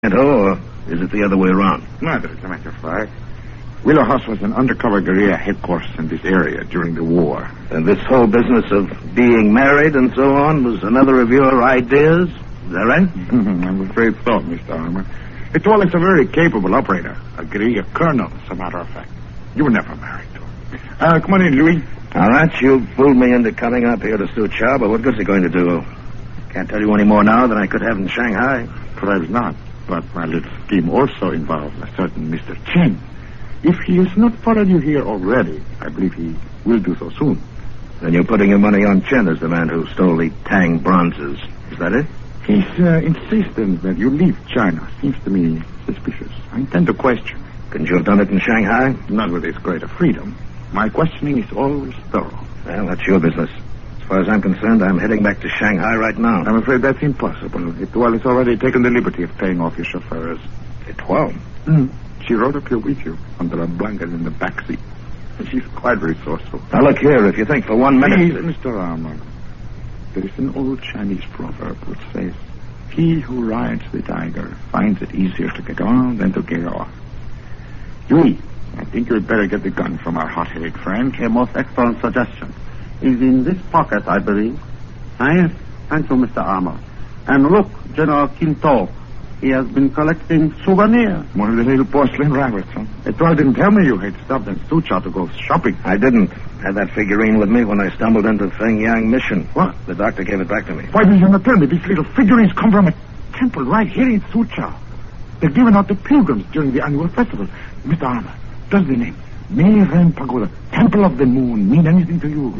Or is it the other way around? Neither, as a matter of fact. Wheeler House was an undercover guerrilla headquarters in this area during the war. And this whole business of being married and so on was another of your ideas? Is that right? I'm afraid so, Mr. Armour. Etoile is a very capable operator. A guerrilla colonel, as a matter of fact. You were never married to her. Come on in, Louis. All right, you fooled me into coming up here to Soochow, but what good's it going to do? Can't tell you any more now than I could have in Shanghai. Perhaps not. But my little scheme also involves a certain Mr. Chen. If he has not followed you here already, I believe he will do so soon. Then you're putting your money on Chen as the man who stole the Tang bronzes. Is that it? His insistence that you leave China seems to me suspicious. I intend to question. Couldn't you have done it in Shanghai? Not with this greater freedom. My questioning is always thorough. Well, that's your business. As far as I'm concerned, I'm heading back to Shanghai right now. I'm afraid that's impossible. Etoile has already taken the liberty of paying off your chauffeurs. Etoile? She rode up here with you under a blanket in the back seat. She's quite resourceful. Now, look here, if you think for 1 minute... Please, Mr. Armour. There is an old Chinese proverb which says, he who rides the tiger finds it easier to get on than to get off. Louis, I think you'd better get the gun from our hot-headed friend. A most excellent suggestion. Is in this pocket, I believe. Yes. Thank you, Mr. Armour. And look, General Quinto. He has been collecting souvenirs. One of the little porcelain rabbits, huh? Etoile didn't tell me you had stopped in Soochow to go shopping. I didn't. Had that figurine with me when I stumbled into Fengyang Mission. What? The doctor gave it back to me. Why did you not tell me these little figurines come from a temple right here in Soochow? They're given out to pilgrims during the annual festival. Mr. Armour, does the name Meiren Pagoda, Temple of the Moon, mean anything to you?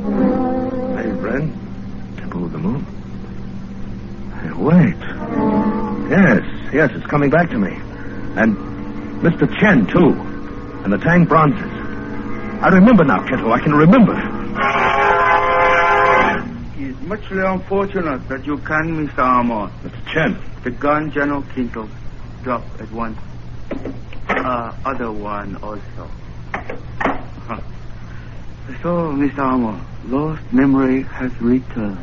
Meiren? Temple of the Moon? Hey, wait. Yes, it's coming back to me. And Mr. Chen, too. And the Tang bronzes. I remember now, Kento. I can remember. It's muchly unfortunate that you can't, Mr. Armour. Mr. Chen. The gun General Quinto dropped at once. Other one also. So, Mr. Armour, lost memory has returned.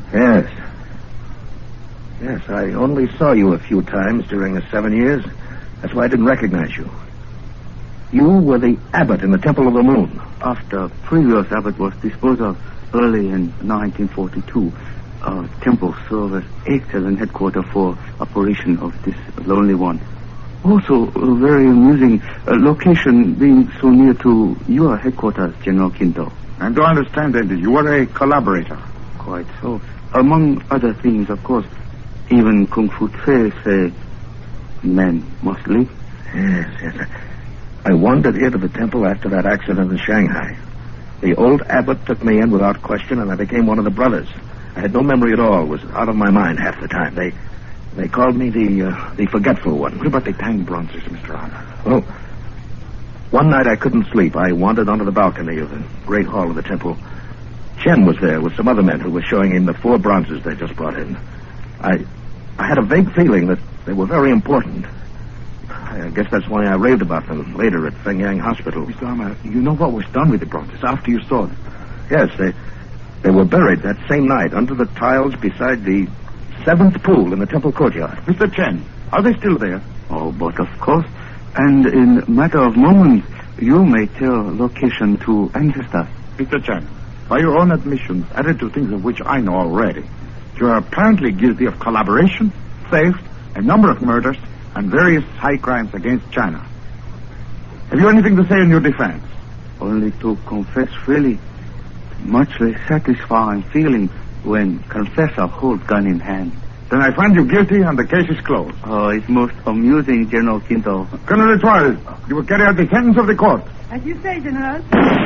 Yes, I only saw you a few times during the 7 years. That's why I didn't recognize you. You were the abbot in the Temple of the Moon. After previous abbot was disposed of early in 1942, temple served as excellent headquarters for operation of this lonely one. Also, a very amusing location being so near to your headquarters, General Quinto. And to understand that you were a collaborator. Quite so. Among other things, of course, even Kung Fu Tse say men must live. Yes. I wandered here to the temple after that accident in Shanghai. The old abbot took me in without question, and I became one of the brothers. I had no memory at all. Was out of my mind half the time. They called me the forgetful one. What about the Tang bronzes, Mr. Armour? Well, one night I couldn't sleep. I wandered onto the balcony of the great hall of the temple. Chen was there with some other men who were showing him the 4 bronzes they just brought in. I had a vague feeling that they were very important. I guess that's why I raved about them later at Fengyang Hospital. Mr. Armour, you know what was done with the bronzes after you saw them? Yes, they were buried that same night under the tiles beside the 7th pool in the temple courtyard. Mr. Chen, are they still there? Oh, but of course. And in a matter of moments, you may tell location to ancestors. Mr. Chen, by your own admissions, added to things of which I know already, you are apparently guilty of collaboration, theft, a number of murders, and various high crimes against China. Have you anything to say in your defense? Only to confess freely. Muchly satisfying feeling when confessor holds gun in hand. Then I find you guilty and the case is closed. Oh, it's most amusing, General Quinto. Colonel Etoile, you will carry out the sentence of the court. As you say, General.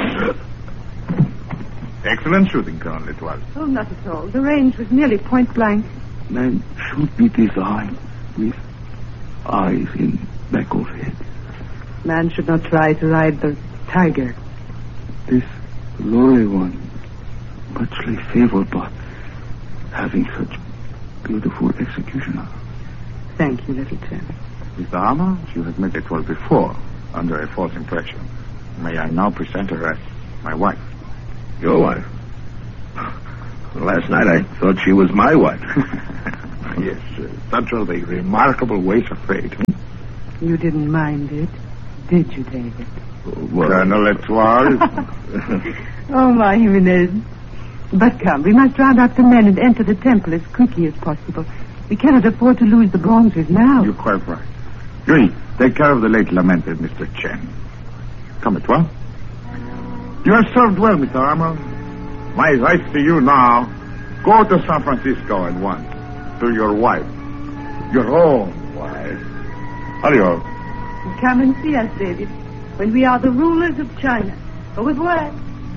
Excellent shooting, Colonel Etoile. Oh, not at all. The range was nearly point blank. Men should be designed with eyes in back of head. Man should not try to ride the tiger. This lowly one, muchly favored by having such beautiful executioner. Thank you, little Chen. Mr. Armour, you have met Etoile before, under a false impression. May I now present her as my wife? Your wife? Last night I thought she was my wife. Yes, such are the remarkable ways of fate. You didn't mind it, did you, David? Well, Colonel Etoile. Oh, my Jimenez. But come, we must round up the men and enter the temple as quickly as possible. We cannot afford to lose the bronzes now. You're quite right. Yuri, take care of the late lamented Mr. Chen. Come, Etoile. You have served well, Mr. Armour. My advice to you now, go to San Francisco at once. To your wife. Your own wife. Adios. Come and see us, David, when we are the rulers of China. Au revoir.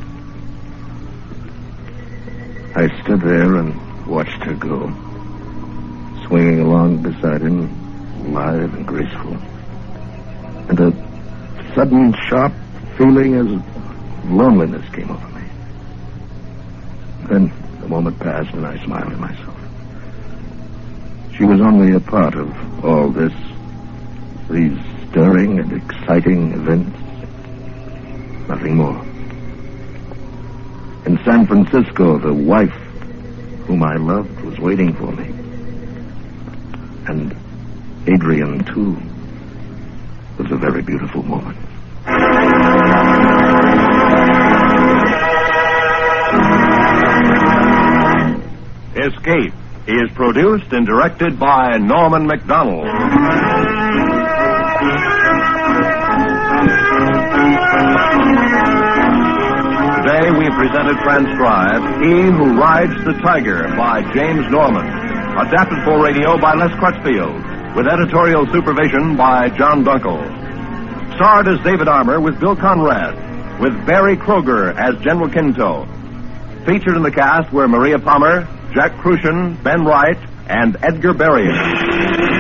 I stood there and watched her go, swinging along beside him, lithe and graceful. And a sudden, sharp feeling of loneliness came over me. Then the moment passed and I smiled at myself. She was only a part of all this, these stirring and exciting events. Nothing more. In San Francisco, the wife whom I loved was waiting for me. And Adrian, too, was a very beautiful woman. Escape is produced and directed by Norman MacDonald. Today we presented transcribed He Who Rides the Tiger by James Norman, adapted for radio by Les Crutchfield, with editorial supervision by John Dunkel. Starred as David Armour with Bill Conrad, with Barry Kroger as General Kinto. Featured in the cast were Maria Palmer, Jack Crucian, Ben Wright, and Edgar Berrien.